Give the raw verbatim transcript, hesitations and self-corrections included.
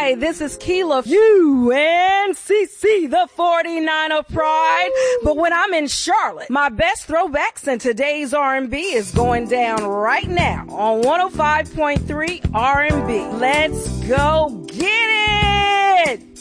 Hi, this is Keela, U N C C, the forty-niner Pride. But when I'm in Charlotte, my best throwbacks in today's R and B is going down right now on one oh five point three R and B. Let's go get it!